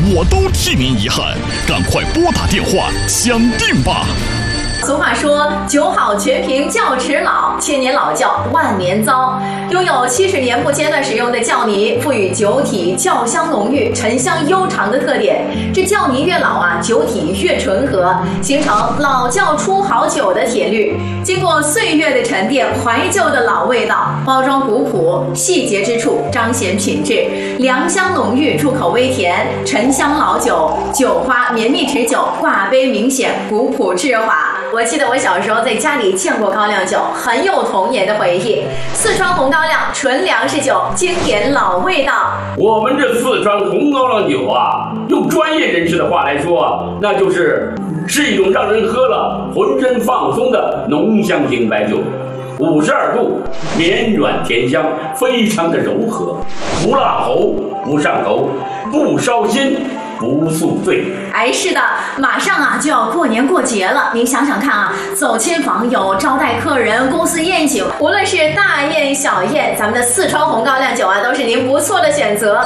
我都替您遗憾，赶快拨打电话抢定吧。 俗话说，酒好全凭窖池老，千年老窖万年糟。拥有70年不间断使用的窖泥，赋予酒体窖香浓郁、沉香悠长的特点。这窖泥越老啊，酒体越醇和，形成老窖出好酒的铁律。经过岁月的沉淀，怀旧的老味道，包装古朴，细节之处彰显品质，良香浓郁，入口微甜，沉香老酒，酒花绵密持久，挂杯明显，古朴致华。我记得我小时候在家里见过高粱酒，很有童年的回忆。四川红高粱纯粮食酒，经典老味道。 我们这四川红高粱酒啊，用专业人士的话来说，那就是一种让人喝了浑身放松的浓香型白酒。52度，绵软甜香，非常的柔和，不辣喉，不上头，不烧心，不宿醉。 哎，是的，马上啊就要过年过节了，您想想看啊，走亲访友、招待客人、公司宴请，无论是大宴小宴，咱们的四川红高粱酒啊，都是您不错的选择。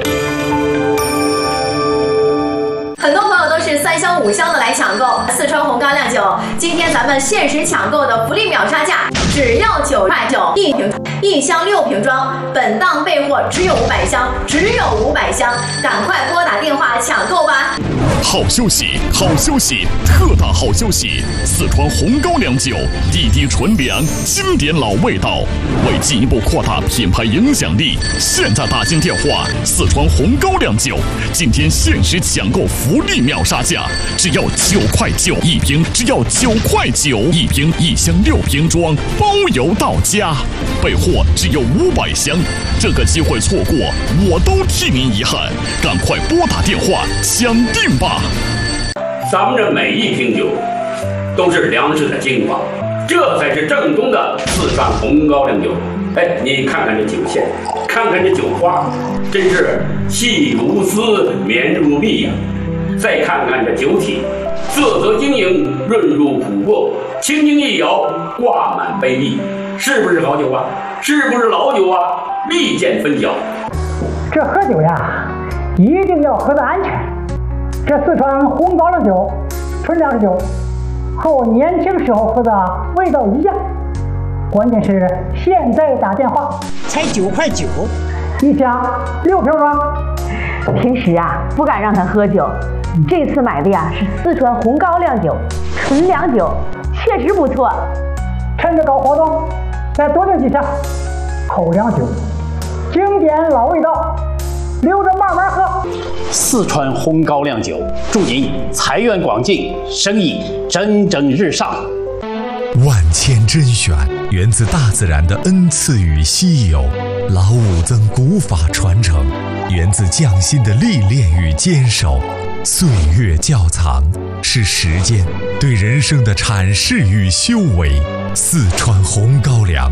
很多朋友都是3箱5箱的来抢购四川红高粱酒，今天咱们限时抢购的福利秒杀价，只要9块9一瓶，1箱6瓶装，本档备货只有500箱，只有500箱，赶快拨打电话抢购吧！ 好消息，好消息，特大好消息！四川红高粱酒，地低纯粮，经典老味道。为进一步扩大品牌影响力，现在打进电话，四川红高粱酒今天限时抢购福利秒杀价，只要9块9一瓶，只要9块9一瓶，1箱6瓶装，包邮到家。备货只有500箱，这个机会错过，我都替您遗憾。赶快拨打电话抢定吧！ 咱们这每一瓶酒都是粮食的精华，这才是正宗的四川红高粱酒。哎，你看看这酒线，看看这酒花，真是细如丝，绵如蜜呀！再看看这酒体，色泽晶莹，润入琥珀，轻轻一摇，挂满杯壁，是不是好酒啊？是不是老酒啊？立见分晓。 这喝酒呀，一定要喝得安全。这四川红高粱酒，纯粮食酒，和我年轻时候喝的味道一样。关键是现在打电话才9块9，一箱6瓶装。 平时啊不敢让他喝酒，这次买的呀是四川红高粱酒，纯粮酒，确实不错。 趁着搞活动，再多订几箱。口粮酒，经典老味道，留着慢慢喝。 四川红高粱酒，祝您财源广进，生意蒸蒸日上。 万千甄选源自大自然的恩赐与稀有，老五增古法传承源自匠心的历练与坚守，岁月窖藏是时间对人生的阐释与修为。四川红高粱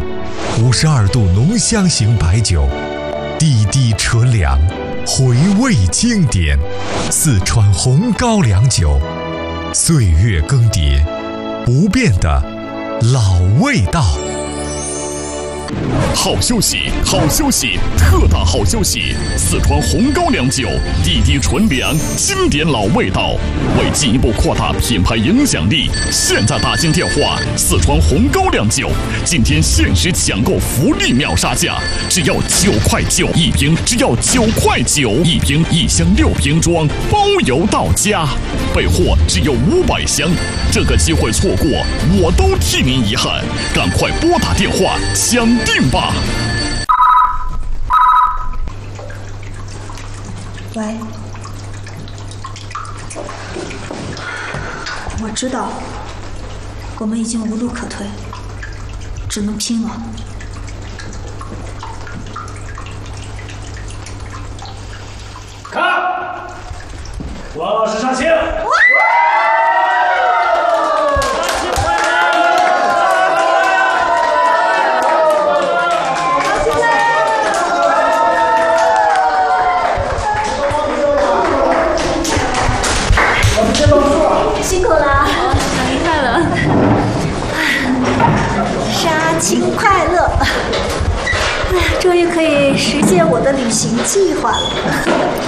，52度浓香型白酒，地低纯粮，回味经典。四川红高粱酒，岁月更迭，不变的老味道。 好消息，好消息，特大好消息！四川红高粱酒，地低纯粮，经典老味道。为进一步扩大品牌影响力，现在打进电话，四川红高粱酒今天限时抢购福利秒杀价，只要9块9一瓶，只要9块9一瓶，1箱6瓶装，包邮到家。备货只有500箱，这个机会错过，我都替您遗憾。赶快拨打电话抢定吧！ 喂，我知道，我们已经无路可退，只能拼了。 看，王老师上线。 辛苦了， 小年快乐， 杀青快乐！哎呀，终于可以实现我的旅行计划了。